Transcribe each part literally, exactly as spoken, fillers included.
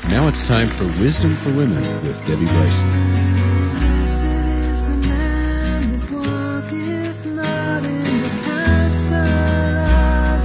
Now it's time for Wisdom for Women with Debbie Bryson. Blessed is the man that walketh not in the counsel of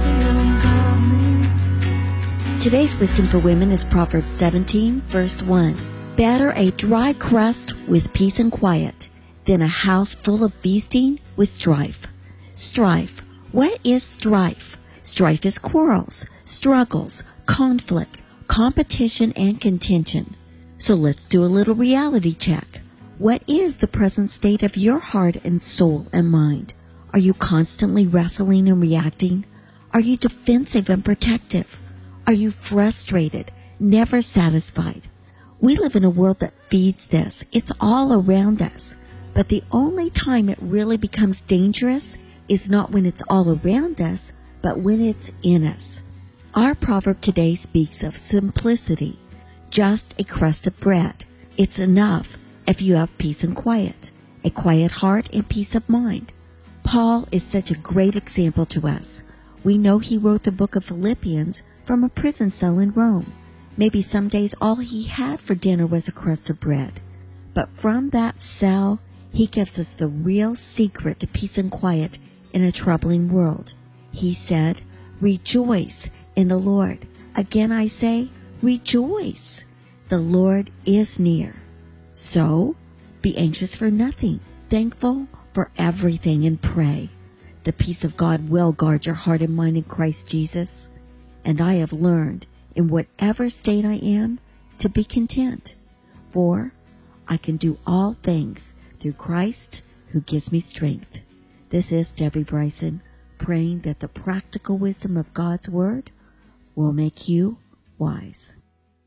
the ungodly. Today's Wisdom for Women is Proverbs seventeen, verse one. Better a dry crust with peace and quiet than a house full of feasting with strife. Strife. What is strife? Strife is quarrels, struggles, conflict, competition, and contention. So let's do a little reality check. What is the present state of your heart and soul and mind? Are you constantly wrestling and reacting? Are you defensive and protective? Are you frustrated, never satisfied? We live in a world that feeds this. It's all around us. But the only time it really becomes dangerous is not when it's all around us, but when it's in us. Our proverb today speaks of simplicity, just a crust of bread. It's enough if you have peace and quiet, a quiet heart and peace of mind. Paul is such a great example to us. We know he wrote the book of Philippians from a prison cell in Rome. Maybe some days all he had for dinner was a crust of bread. But from that cell, he gives us the real secret to peace and quiet in a troubling world. He said, "Rejoice in the Lord." Again I say, rejoice. The Lord is near. So, be anxious for nothing, thankful for everything, and pray. The peace of God will guard your heart and mind in Christ Jesus. And I have learned, in whatever state I am, to be content. For I can do all things through Christ who gives me strength. This is Debbie Bryson, praying that the practical wisdom of God's Word will make you wise.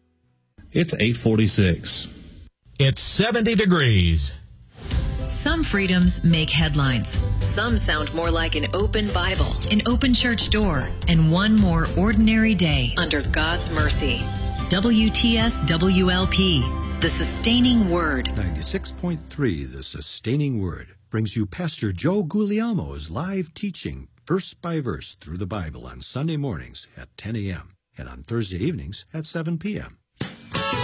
It's eight forty-six. It's seventy degrees. Some freedoms make headlines. Some sound more like an open Bible, an open church door, and one more ordinary day under God's mercy. W T S W L P, the Sustaining Word. ninety-six point three, The Sustaining Word, brings you Pastor Joe Guglielmo's live teaching, verse by verse, through the Bible on Sunday mornings at ten a.m. and on Thursday evenings at seven p.m.